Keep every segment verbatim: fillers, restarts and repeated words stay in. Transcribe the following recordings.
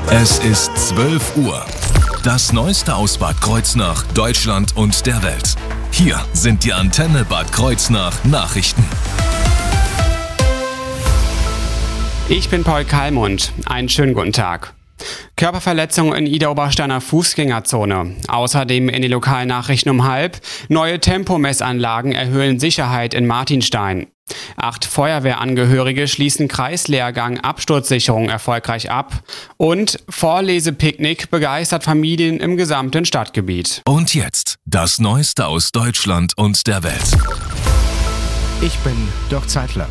Es ist zwölf Uhr. Das Neueste aus Bad Kreuznach, Deutschland und der Welt. Hier sind die Antenne Bad Kreuznach Nachrichten. Ich bin Paul Kallmund. Einen schönen guten Tag. Körperverletzung in Idar-Obersteiner Fußgängerzone. Außerdem in den Lokalnachrichten um halb. Neue Tempomessanlagen erhöhen Sicherheit in Martinstein. Acht Feuerwehrangehörige schließen Kreislehrgang Absturzsicherung erfolgreich ab. Und Vorlesepicknick begeistert Familien im gesamten Stadtgebiet. Und jetzt das Neueste aus Deutschland und der Welt. Ich bin Dirk Zeitler.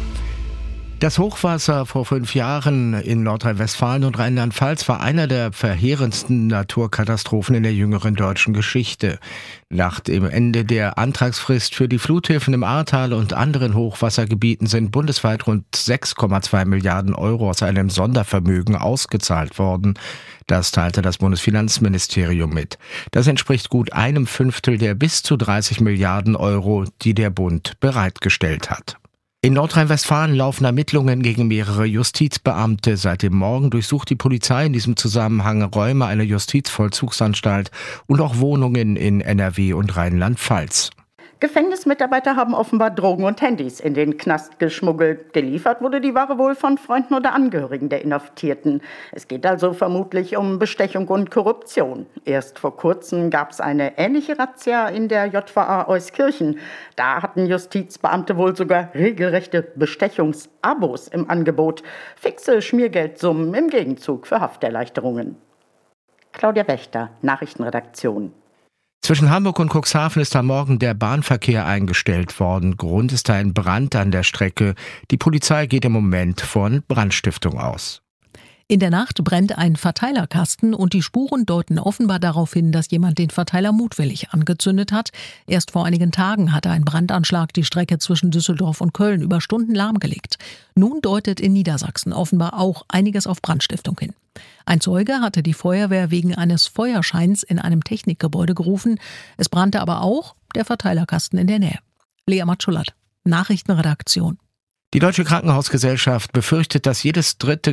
Das Hochwasser vor fünf Jahren in Nordrhein-Westfalen und Rheinland-Pfalz war einer der verheerendsten Naturkatastrophen in der jüngeren deutschen Geschichte. Nach dem Ende der Antragsfrist für die Fluthilfen im Ahrtal und anderen Hochwassergebieten sind bundesweit rund sechs Komma zwei Milliarden Euro aus einem Sondervermögen ausgezahlt worden. Das teilte das Bundesfinanzministerium mit. Das entspricht gut einem Fünftel der bis zu dreißig Milliarden Euro, die der Bund bereitgestellt hat. In Nordrhein-Westfalen laufen Ermittlungen gegen mehrere Justizbeamte. Seit dem Morgen durchsucht die Polizei in diesem Zusammenhang Räume einer Justizvollzugsanstalt und auch Wohnungen in N R W und Rheinland-Pfalz. Gefängnismitarbeiter haben offenbar Drogen und Handys in den Knast geschmuggelt. Geliefert wurde die Ware wohl von Freunden oder Angehörigen der Inhaftierten. Es geht also vermutlich um Bestechung und Korruption. Erst vor kurzem gab es eine ähnliche Razzia in der J V A Euskirchen. Da hatten Justizbeamte wohl sogar regelrechte Bestechungsabos im Angebot. Fixe Schmiergeldsummen im Gegenzug für Hafterleichterungen. Claudia Wächter, Nachrichtenredaktion. Zwischen Hamburg und Cuxhaven ist am Morgen der Bahnverkehr eingestellt worden. Grund ist ein Brand an der Strecke. Die Polizei geht im Moment von Brandstiftung aus. In der Nacht brennt ein Verteilerkasten und die Spuren deuten offenbar darauf hin, dass jemand den Verteiler mutwillig angezündet hat. Erst vor einigen Tagen hatte ein Brandanschlag die Strecke zwischen Düsseldorf und Köln über Stunden lahmgelegt. Nun deutet in Niedersachsen offenbar auch einiges auf Brandstiftung hin. Ein Zeuge hatte die Feuerwehr wegen eines Feuerscheins in einem Technikgebäude gerufen. Es brannte aber auch der Verteilerkasten in der Nähe. Lea Matschulat, Nachrichtenredaktion. Die Deutsche Krankenhausgesellschaft befürchtet, dass jedes dritte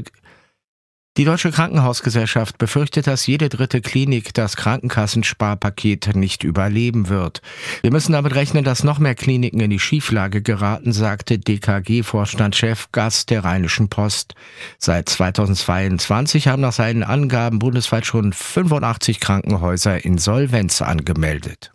Die Deutsche Krankenhausgesellschaft befürchtet, dass jede dritte Klinik das Krankenkassensparpaket nicht überleben wird. Wir müssen damit rechnen, dass noch mehr Kliniken in die Schieflage geraten, sagte D K G-Vorstandschef Gast der Rheinischen Post. Seit zweitausendzweiundzwanzig haben nach seinen Angaben bundesweit schon fünfundachtzig Krankenhäuser Insolvenz angemeldet.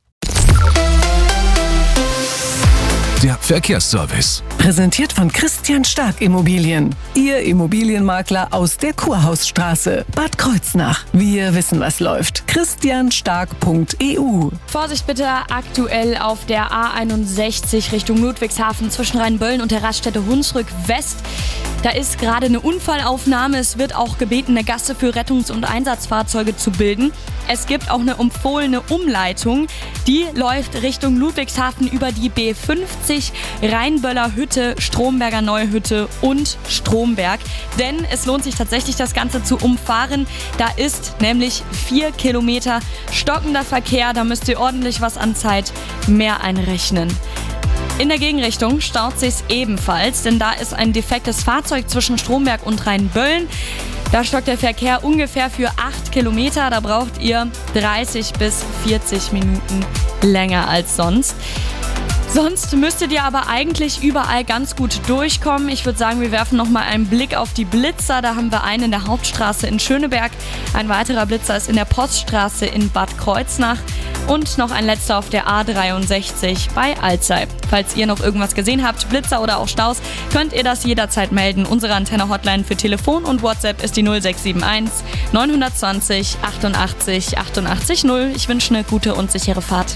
Der Verkehrsservice. Präsentiert von Christian Stark Immobilien. Ihr Immobilienmakler aus der Kurhausstraße. Bad Kreuznach. Wir wissen, was läuft. christian stark punkt e u. Vorsicht bitte aktuell auf der A einundsechzig Richtung Ludwigshafen zwischen Rheinböllen und der Raststätte Hunsrück West. Da ist gerade eine Unfallaufnahme. Es wird auch gebeten, eine Gasse für Rettungs- und Einsatzfahrzeuge zu bilden. Es gibt auch eine empfohlene Umleitung. Die läuft Richtung Ludwigshafen über die B fünfzig, Rheinböller Hütte, Stromberger Neuhütte und Stromberg. Denn es lohnt sich tatsächlich, das Ganze zu umfahren. Da ist nämlich vier Kilometer stockender Verkehr. Da müsst ihr ordentlich was an Zeit mehr einrechnen. In der Gegenrichtung staut sich's ebenfalls, denn da ist ein defektes Fahrzeug zwischen Stromberg und Rheinböllen. Da stockt der Verkehr ungefähr für acht Kilometer. Da braucht ihr dreißig bis vierzig Minuten länger als sonst. Sonst müsstet ihr aber eigentlich überall ganz gut durchkommen. Ich würde sagen, wir werfen nochmal einen Blick auf die Blitzer. Da haben wir einen in der Hauptstraße in Schöneberg. Ein weiterer Blitzer ist in der Poststraße in Bad Kreuznach. Und noch ein letzter auf der A dreiundsechzig bei Alzey. Falls ihr noch irgendwas gesehen habt, Blitzer oder auch Staus, könnt ihr das jederzeit melden. Unsere Antenne-Hotline für Telefon und WhatsApp ist die null sechs sieben eins neun zwei null achtundachtzig achtundachtzig null. Ich wünsche eine gute und sichere Fahrt.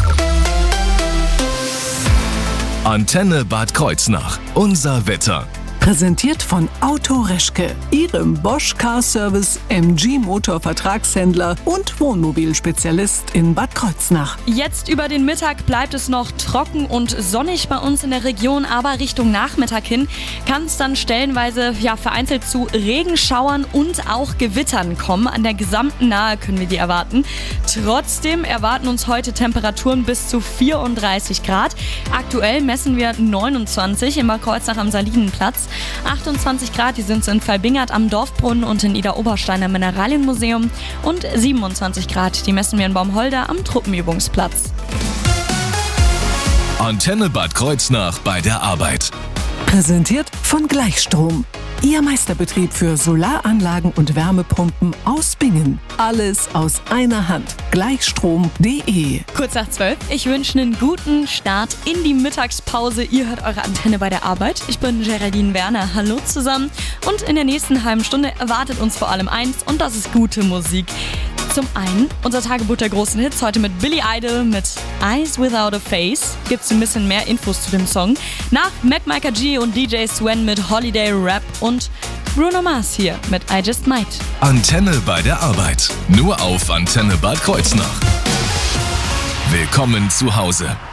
Antenne Bad Kreuznach. Unser Wetter. Präsentiert von Auto Reschke, Ihrem Bosch Car Service, M G Motor Vertragshändler und Wohnmobilspezialist in Bad Kreuznach. Jetzt über den Mittag bleibt es noch trocken und sonnig bei uns in der Region, aber Richtung Nachmittag hin kann es dann stellenweise ja, vereinzelt zu Regenschauern und auch Gewittern kommen. An der gesamten Nahe können wir die erwarten. Trotzdem erwarten uns heute Temperaturen bis zu vierunddreißig Grad. Aktuell messen wir neunundzwanzig in Bad Kreuznach am Salinenplatz. achtundzwanzig Grad, die sind in Valbingert am Dorfbrunnen und in Idar-Oberstein am Mineralienmuseum. Und siebenundzwanzig Grad, die messen wir in Baumholder am Truppenübungsplatz. Antenne Bad Kreuznach bei der Arbeit. Präsentiert von Gleichstrom. Ihr Meisterbetrieb für Solaranlagen und Wärmepumpen aus Bingen. Alles aus einer Hand. Gleichstrom punkt de. Kurz nach zwölf. Ich wünsche einen guten Start in die Mittagspause. Ihr hört eure Antenne bei der Arbeit. Ich bin Geraldine Werner. Hallo zusammen. Und in der nächsten halben Stunde erwartet uns vor allem eins, und das ist gute Musik. Zum einen unser Tagebuch der großen Hits, heute mit Billy Idol mit Eyes Without a Face. Gibt's ein bisschen mehr Infos zu dem Song. Nach Mac Micah G und D J Sven mit Holiday Rap und Bruno Mars hier mit I Just Might. Antenne bei der Arbeit. Nur auf Antenne Bad Kreuznach. Willkommen zu Hause.